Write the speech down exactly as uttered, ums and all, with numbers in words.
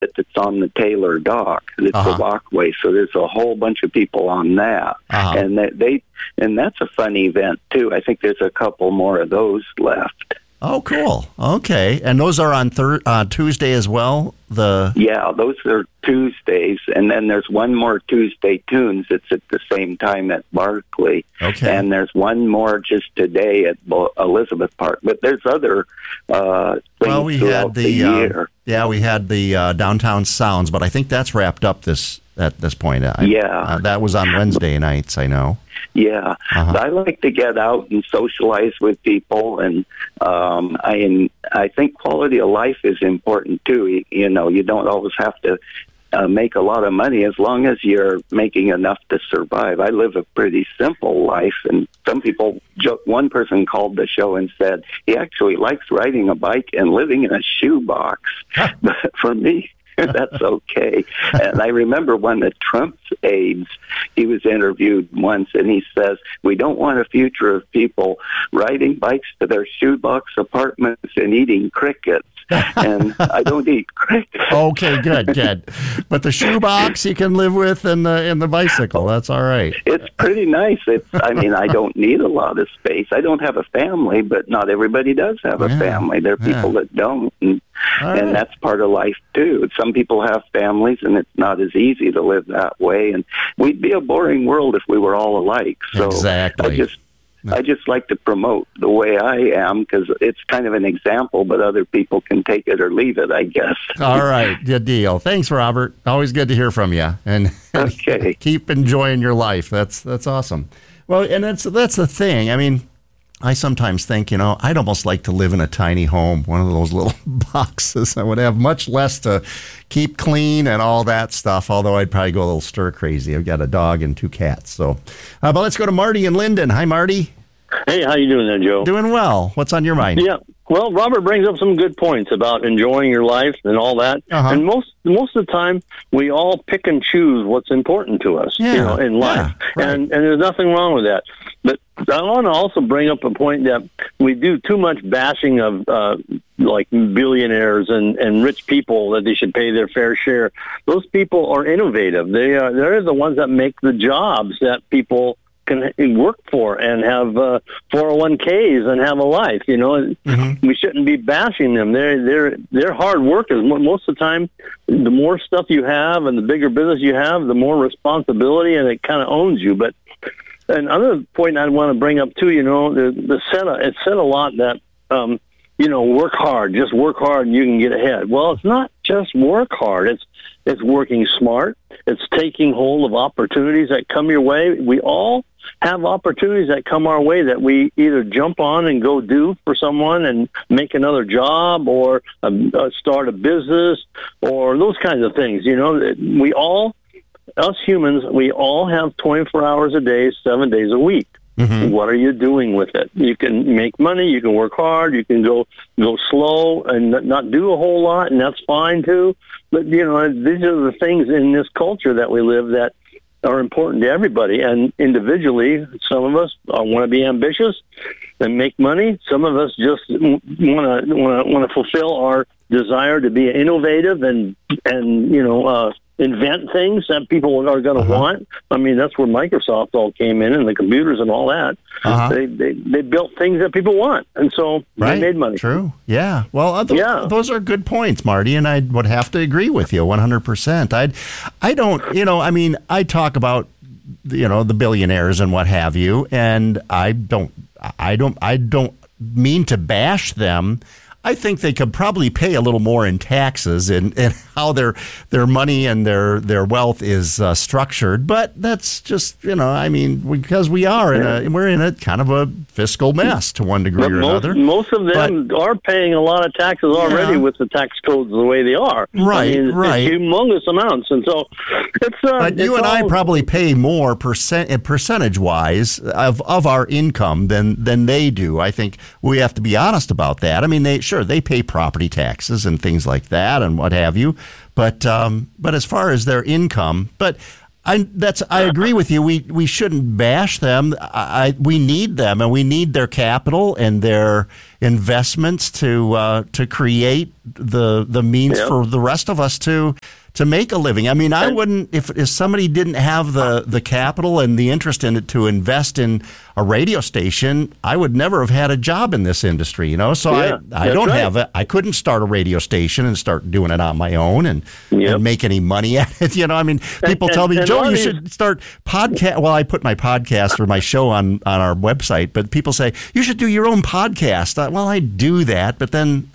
that's on the Taylor Dock. It's Uh-huh. a walkway, so there's a whole bunch of people on that. Uh-huh. And they, they and that's a fun event, too. I think there's a couple more of those left. Oh, cool. Okay. And those are on thir- uh, Tuesday as well? The Yeah, those are Tuesdays, and then there's one more Tuesday Tunes. It's at the same time at Barclay. Okay. And there's one more just today at Bo- Elizabeth Park. But there's other uh, things Well, we throughout had the, the, uh, year. yeah, we had the uh, Downtown Sounds, but I think that's wrapped up this at this point. I, Yeah. Uh, that was on Wednesday nights, I know. Yeah, Uh-huh. I like to get out and socialize with people, and um, I I think quality of life is important too. You, you know, you don't always have to uh, make a lot of money as long as you're making enough to survive. I live a pretty simple life, and some people. One person called the show and said he actually likes riding a bike and living in a shoebox. But for me, that's okay. And I remember one of Trump's aides, he was interviewed once, and he says, we don't want a future of people riding bikes to their shoebox apartments and eating crickets. And I don't eat crickets. Okay, good, good. But the shoebox you can live with, and the and the bicycle, that's all right. It's pretty nice. It's. I mean, I don't need a lot of space. I don't have a family, but not everybody does have a Yeah, family. There are people yeah. that don't, and, All and right. that's part of life too. Some people have families, and it's not as easy to live that way. And we'd be a boring world if we were all alike. So Exactly. I just. I just like to promote the way I am because it's kind of an example, but other people can take it or leave it, I guess. All right, good deal. Thanks, Robert. Always good to hear from you. And Okay. keep enjoying your life. That's that's awesome. Well, and that's that's the thing. I mean, I sometimes think, you know, I'd almost like to live in a tiny home, one of those little boxes. I would have much less to keep clean and all that stuff, although I'd probably go a little stir crazy. I've got a dog and two cats. So, uh, but let's go to Marty in Linden. Hi, Marty. Hey, how you doing there, Joe? Doing well. What's on your mind? Yeah. Well, Robert brings up some good points about enjoying your life and all that. Uh-huh. And most most of the time, we all pick and choose what's important to us, Yeah, you know, in life. yeah, right. And and there's nothing wrong with that. But I want to also bring up a point that we do too much bashing of uh, like billionaires and, and rich people that they should pay their fair share. Those people are innovative. They are they're the ones that make the jobs that people can work for and have uh, four oh one k's and have a life. You know, Mm-hmm. we shouldn't be bashing them. They're they're they're hard workers. Most of the time, the more stuff you have and the bigger business you have, the more responsibility, and it kind of owns you. But another point I want to bring up too, you know, the the said it said a lot that um, you know, work hard, just work hard and you can get ahead. Well, it's not just work hard. It's it's working smart. It's taking hold of opportunities that come your way. We all have opportunities that come our way that we either jump on and go do for someone and make another job or uh, start a business or those kinds of things. You know, we all, us humans, we all have twenty-four hours a day, seven days a week. Mm-hmm. What are you doing with it? You can make money, you can work hard, you can go go slow and not do a whole lot, and that's fine too. But, you know, these are the things in this culture that we live that are important to everybody. And individually, some of us want to be ambitious and make money. Some of us just want to want to want to fulfill our desire to be innovative and and you know uh, invent things that people are going to uh-huh. want. I mean, that's where Microsoft all came in and the computers and all that. Uh-huh. They, they they built things that people want, and so right. they made money. True. Yeah. Well, th- yeah. those are good points, Marty, and I would have to agree with you one hundred percent. I I don't, you know, I mean, I talk about, you know, the billionaires and what have you, and I don't, I don't, I don't mean to bash them. I think they could probably pay a little more in taxes and, and how their their money and their, their wealth is uh, structured. But that's just, you know, I mean, because we are in a we're in a kind of a fiscal mess to one degree but or most, another. Most of them but, are paying a lot of taxes already yeah. with the tax codes the way they are. Right, I mean, right. It's humongous amounts, and so it's. Uh, but it's you and all, I probably pay more percent percentage wise of of our income than than they do. I think we have to be honest about that. I mean, they. Sure, they pay property taxes and things like that and what have you, but um, but as far as their income, but I that's I agree with you. We we shouldn't bash them. I, I we need them and we need their capital and their investments to uh, to create the the means Yep. for the rest of us to to make a living. I mean, I And- wouldn't if if somebody didn't have the the capital and the interest in it to invest in a radio station, I would never have had a job in this industry. You know, so Yeah, I I that's don't right. have it. I couldn't start a radio station and start doing it on my own and, Yep. and make any money at it. You know, I mean, people and- tell me, and a Joe, lot you of should start podcast. Well, I put my podcast or my show on on our website, but people say you should do your own podcast. Uh, Well, I do that, but then